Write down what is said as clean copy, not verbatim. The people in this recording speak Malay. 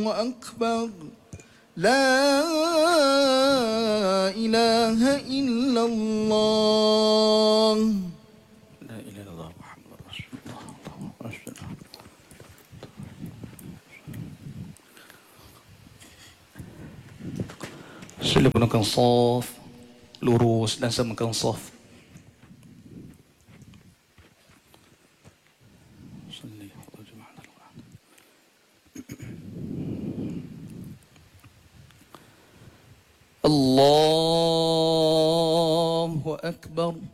أكبر لا إله إلا الله لا إله إلا الله محمد رسول الله اللهم أشهد. Sila gunakan saf lurus dan samakan saf. Allahu Akbar.